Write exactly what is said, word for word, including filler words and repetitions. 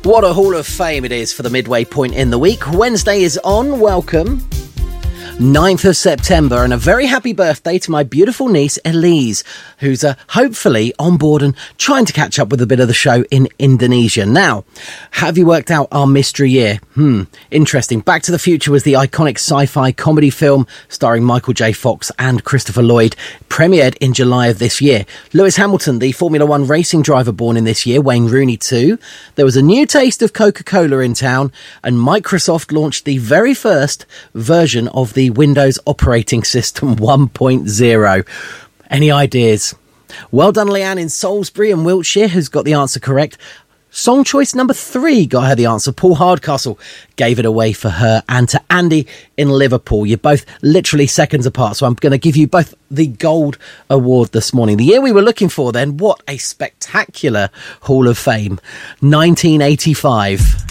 What a Hall of Fame it is for the midway point in the week. Wednesday is on. Welcome. ninth of September, and a very happy birthday to my beautiful niece Elise, who's uh, hopefully on board and trying to catch up with a bit of the show in Indonesia. Now, have you worked out our mystery year? Hmm, interesting. Back to the Future was the iconic sci-fi comedy film starring Michael J. Fox and Christopher Lloyd, premiered in July of this year. Lewis Hamilton, the Formula One racing driver born in this year, Wayne Rooney too. There was a new taste of Coca-Cola in town, and Microsoft launched the very first version of the Windows operating system one point oh. Any ideas? Well done, Leanne in Salisbury and Wiltshire, who's got the answer correct. Song choice number three got her the answer. Paul Hardcastle gave it away for her. And to Andy in Liverpool, you're both literally seconds apart, so I'm going to give you both the gold award this morning. The year we were looking for then, what a spectacular Hall of Fame. nineteen eighty-five.